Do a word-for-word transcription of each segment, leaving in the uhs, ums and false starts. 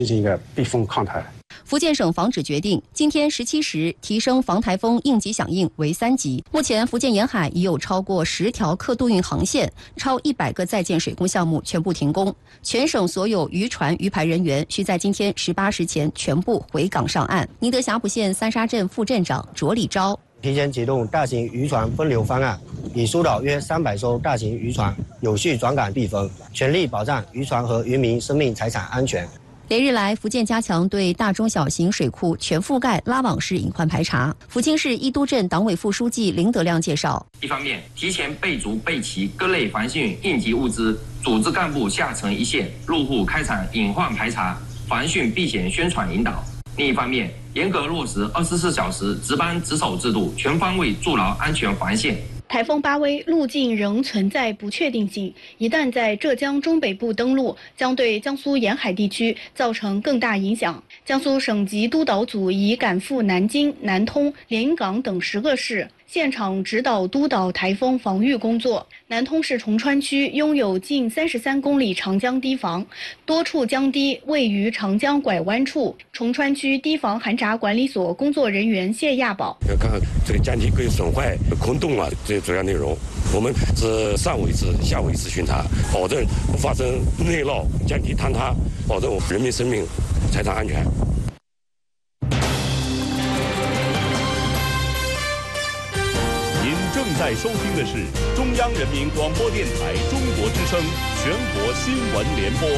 进行一个避风抗台。 福建省防指决定，今天十七时提升防台风应急响应为三级。目前，福建沿海已有超过十条客渡运航线，超一百个在建水工项目全部停工。全省所有渔船渔排人员需在今天十八时前全部回港上岸。宁德霞浦县三沙镇副镇长卓礼昭。 提前启动大型渔船分流方案，已疏导约三百艘大型渔船有序转港避风，全力保障渔船和渔民生命财产安全。 连日来，福建加强对大中小型水库全覆盖拉网式隐患排查。福清市伊都镇党委副书记林德亮介绍： 一方面，提前备足备齐各类防汛应急物资，组织干部下沉一线，入户开展隐患排查、防汛避险宣传引导；另一方面，严格落实二十四小时值班值守制度，全方位筑牢安全防线。 台风巴威路径仍存在不确定性，一旦在浙江中北部登陆，将对江苏沿海地区造成更大影响。江苏省级督导组已赶赴南京、南通、连云港等十个市，现场指导督导台风防御工作。南通市崇川区拥有近三十三公里长江堤防，多处江堤位于长江拐弯处。崇川区堤防涵闸管理所工作人员谢亚宝： 要看这个江堤可以损坏、空洞啊，这主要内容。我们是上午一次，下午一次巡查，保证不发生内涝、江堤坍塌，保证我们人民生命财产安全。 正在收听的是中央人民广播电台中国之声全国新闻联播。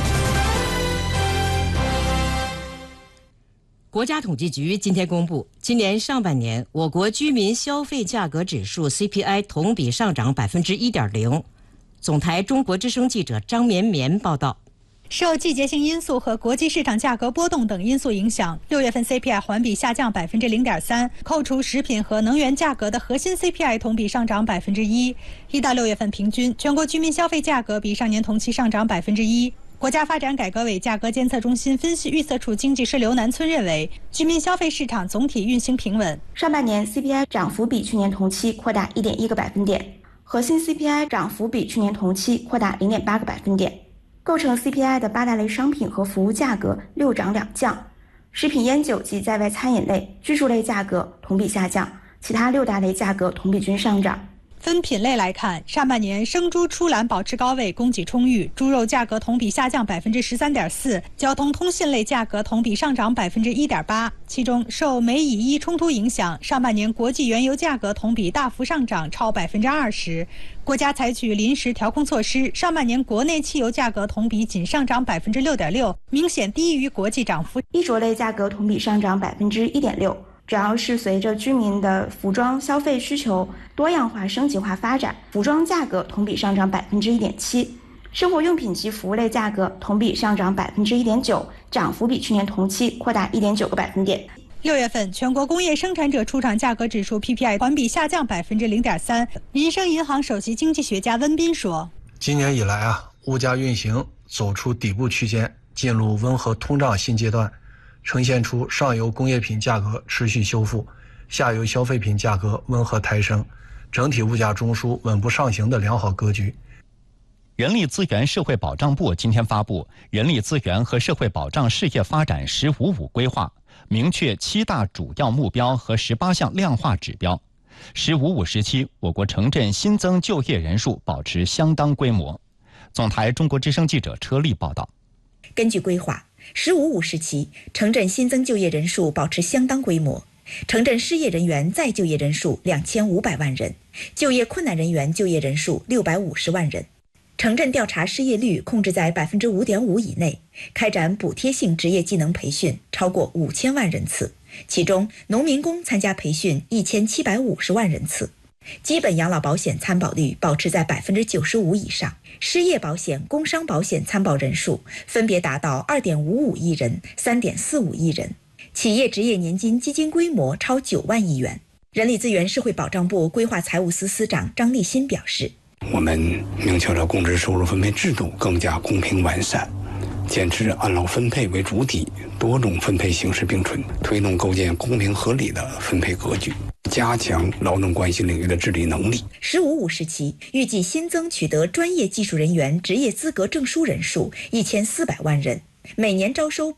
国家统计局今天公布，今年上半年我国居民消费价格指数 C P I 同比上涨百分之一点零。总台中国之声记者张绵绵报道。 受季节性因素和国际市场价格波动等因素影响，六月份 C P I 环比下降百分之零点三，扣除食品和能源价格的核心 C P I 同比上涨百分之一。一到六月份平均，全国居民消费价格比上年同期上涨百分之一。国家发展改革委价格监测中心分析预测处经济师刘南村认为，居民消费市场总体运行平稳。 上半年 C P I 涨幅比去年同期扩大 一点一个百分点，核心 C P I 涨幅比去年同期扩大 零点八个百分点。构成 C P I 的八大类商品和服务价格六涨两降，食品烟酒及在外餐饮类、居住类价格同比下降，其他六大类价格同比均上涨。 分品类来看，上半年生猪出栏保持高位，供给充裕，猪肉价格同比下降百分之十三点四，交通通信类价格同比上涨百分之一点八。其中，受美以伊冲突影响，上半年国际原油价格同比大幅上涨超百分之二十。国家采取临时调控措施，上半年国内汽油价格同比仅上涨百分之六点六，明显低于国际涨幅。 衣着类价格同比上涨百分之一点六。主要是随着居民的服装消费需求多样化升级化发展，服装价格同比上涨百分之一点七，生活用品及服务类价格同比上涨百分之一点九，涨幅比去年同期扩大一点九个百分点。 六月份全国工业生产者出厂价格指数 P P I 环比下降百分之零点三。民生银行首席经济学家温彬说：“ 今年以来啊，物价运行走出底部区间，进入温和通胀新阶段。”呈现出上游工业品价格持续修复，下游消费品价格温和抬升，整体物价中枢稳步上行的良好格局。 人力资源社会保障部今天发布《人力资源和社会保障事业发展“十五五”规划》，明确七大主要目标和十八项量化指标。“十五五”时期，我国城镇新增就业人数保持相当规模。总台中国之声记者车丽报道。 根据规划，十五五时期，城镇新增就业人数保持相当规模，城镇失业人员再就业人数两千五百万人，就业困难人员就业人数六百五十万人，城镇调查失业率控制在百分之五点五以内，开展补贴性职业技能培训超过五千万人次，其中农民工参加培训一千七百五十万人次。基本养老保险参保率保持在百分之九十五以上，失业保险、工伤保险参保人数分别达到二点五五亿人、三点四五亿人，企业职业年金基金规模超九万亿元。人力资源社会保障部规划财务司司长张立新表示， 我们明确了工资收入分配制度更加公平完善，坚持按劳分配为主体，多种分配形式并存，推动构建公平合理的分配格局，加强劳动关系领域的治理能力。 十五五时期，预计新增取得专业技术人员职业资格证书人数一千四百万人，每年招收